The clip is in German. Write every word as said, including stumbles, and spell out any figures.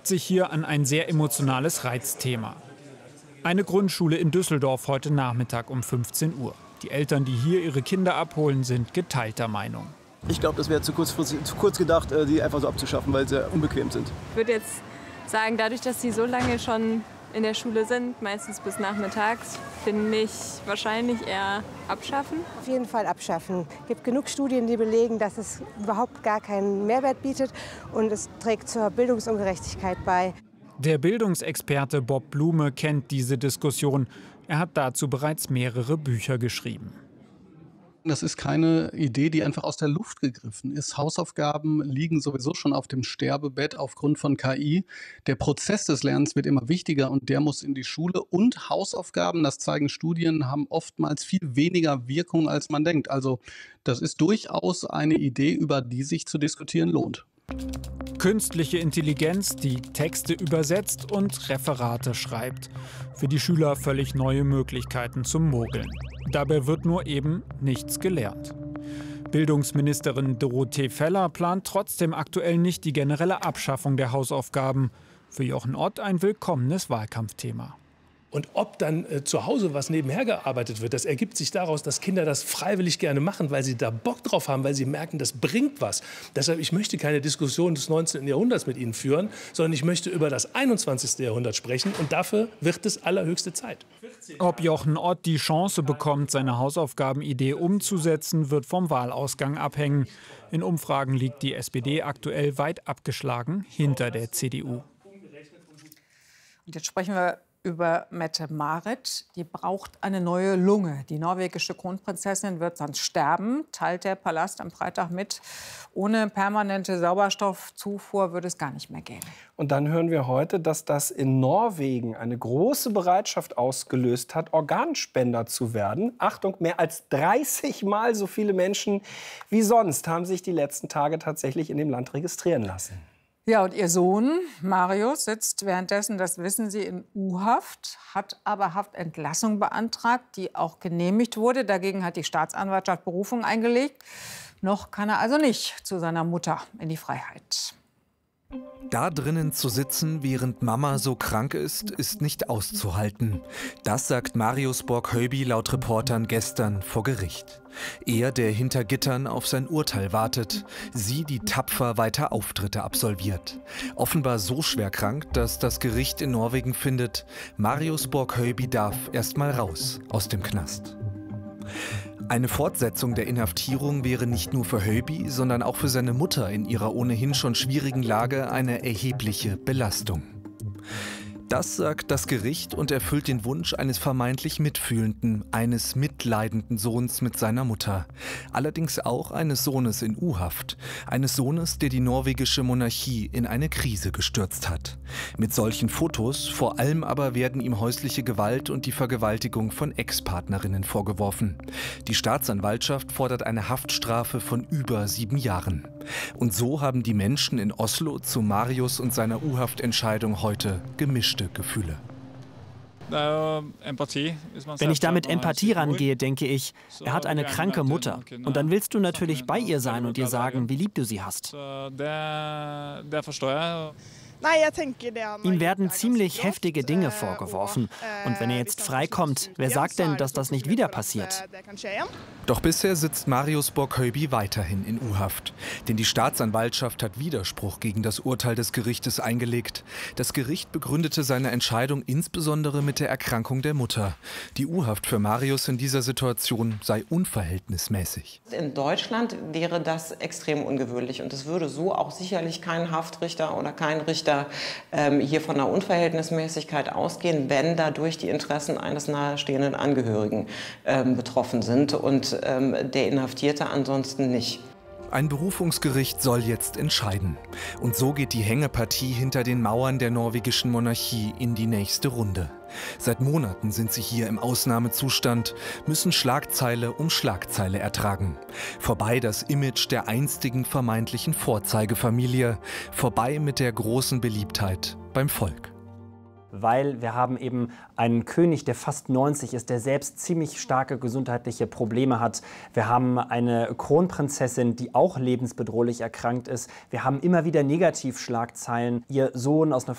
sich hier an ein sehr emotionales Reizthema. Eine Grundschule in Düsseldorf heute Nachmittag um fünfzehn Uhr. Die Eltern, die hier ihre Kinder abholen, sind geteilter Meinung. Ich glaube, das wäre zu, zu kurz gedacht, die einfach so abzuschaffen, weil sie unbequem sind. Ich würde jetzt sagen, dadurch, dass sie so lange schon in der Schule sind, meistens bis nachmittags, finde ich wahrscheinlich eher abschaffen. Auf jeden Fall abschaffen. Es gibt genug Studien, die belegen, dass es überhaupt gar keinen Mehrwert bietet und es trägt zur Bildungsungerechtigkeit bei. Der Bildungsexperte Bob Blume kennt diese Diskussion. Er hat dazu bereits mehrere Bücher geschrieben. Das ist keine Idee, die einfach aus der Luft gegriffen ist. Hausaufgaben liegen sowieso schon auf dem Sterbebett aufgrund von K I. Der Prozess des Lernens wird immer wichtiger und der muss in die Schule. Und Hausaufgaben, das zeigen Studien, haben oftmals viel weniger Wirkung, als man denkt. Also das ist durchaus eine Idee, über die sich zu diskutieren lohnt. Künstliche Intelligenz, die Texte übersetzt und Referate schreibt. Für die Schüler völlig neue Möglichkeiten zum Mogeln. Dabei wird nur eben nichts gelernt. Bildungsministerin Dorothee Feller plant trotzdem aktuell nicht die generelle Abschaffung der Hausaufgaben. Für Jochen Ott ein willkommenes Wahlkampfthema. Und ob dann äh, zu Hause was nebenher gearbeitet wird, das ergibt sich daraus, dass Kinder das freiwillig gerne machen, weil sie da Bock drauf haben, weil sie merken, das bringt was. Deshalb, ich möchte keine Diskussion des neunzehnten Jahrhunderts mit Ihnen führen, sondern ich möchte über das einundzwanzigste Jahrhundert sprechen. Und dafür wird es allerhöchste Zeit. Ob Jochen Ott die Chance bekommt, seine Hausaufgabenidee umzusetzen, wird vom Wahlausgang abhängen. In Umfragen liegt die S P D aktuell weit abgeschlagen hinter der C D U. Und jetzt sprechen wir über Mette-Marit. Die braucht eine neue Lunge. Die norwegische Kronprinzessin wird sonst sterben, teilt der Palast am Freitag mit. Ohne permanente Sauerstoffzufuhr würde es gar nicht mehr gehen. Und dann hören wir heute, dass das in Norwegen eine große Bereitschaft ausgelöst hat, Organspender zu werden. Achtung, mehr als dreißig Mal so viele Menschen wie sonst haben sich die letzten Tage tatsächlich in dem Land registrieren lassen. Ja, und ihr Sohn Marius sitzt währenddessen, das wissen Sie, in U-Haft, hat aber Haftentlassung beantragt, die auch genehmigt wurde. Dagegen hat die Staatsanwaltschaft Berufung eingelegt. Noch kann er also nicht zu seiner Mutter in die Freiheit. Da drinnen zu sitzen, während Mama so krank ist, ist nicht auszuhalten. Das sagt Marius Borg-Höyby laut Reportern gestern vor Gericht. Er, der hinter Gittern auf sein Urteil wartet, sie, die tapfer weiter Auftritte absolviert. Offenbar so schwer krank, dass das Gericht in Norwegen findet, Marius Borg-Höyby darf erst mal raus aus dem Knast. Eine Fortsetzung der Inhaftierung wäre nicht nur für Höyby, sondern auch für seine Mutter in ihrer ohnehin schon schwierigen Lage eine erhebliche Belastung. Das sagt das Gericht und erfüllt den Wunsch eines vermeintlich mitfühlenden, eines mitleidenden Sohns mit seiner Mutter. Allerdings auch eines Sohnes in U-Haft. Eines Sohnes, der die norwegische Monarchie in eine Krise gestürzt hat. Mit solchen Fotos, vor allem aber werden ihm häusliche Gewalt und die Vergewaltigung von Ex-Partnerinnen vorgeworfen. Die Staatsanwaltschaft fordert eine Haftstrafe von über sieben Jahren. Und so haben die Menschen in Oslo zu Marius und seiner U-Haft-Entscheidung heute gemischt Gefühle. Wenn ich da mit Empathie rangehe, denke ich, er hat eine kranke Mutter. Und dann willst du natürlich bei ihr sein und ihr sagen, wie lieb du sie hast. Ihm werden ziemlich heftige Dinge vorgeworfen. Und wenn er jetzt freikommt, wer sagt denn, dass das nicht wieder passiert? Doch bisher sitzt Marius Borg-Höyby weiterhin in U-Haft. Denn die Staatsanwaltschaft hat Widerspruch gegen das Urteil des Gerichtes eingelegt. Das Gericht begründete seine Entscheidung insbesondere mit der Erkrankung der Mutter. Die U-Haft für Marius in dieser Situation sei unverhältnismäßig. In Deutschland wäre das extrem ungewöhnlich. Und es würde so auch sicherlich kein Haftrichter oder kein Richter ähm, hier von einer Unverhältnismäßigkeit ausgehen, wenn dadurch die Interessen eines nahestehenden Angehörigen ähm, betroffen sind und ähm, der Inhaftierte ansonsten nicht. Ein Berufungsgericht soll jetzt entscheiden. Und so geht die Hängepartie hinter den Mauern der norwegischen Monarchie in die nächste Runde. Seit Monaten sind sie hier im Ausnahmezustand, müssen Schlagzeile um Schlagzeile ertragen. Vorbei das Image der einstigen vermeintlichen Vorzeigefamilie, vorbei mit der großen Beliebtheit beim Volk. Weil wir haben eben einen König, der fast neunzig ist, der selbst ziemlich starke gesundheitliche Probleme hat. Wir haben eine Kronprinzessin, die auch lebensbedrohlich erkrankt ist. Wir haben immer wieder Negativschlagzeilen. Ihr Sohn aus einer